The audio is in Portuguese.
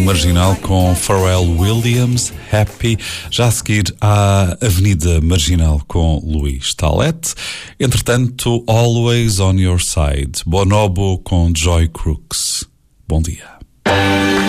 Marginal com Pharrell Williams, Happy. Já a seguir à Avenida Marginal com Luís Talete. Entretanto, Always on Your Side, Bonobo com Joy Crooks. Bom dia.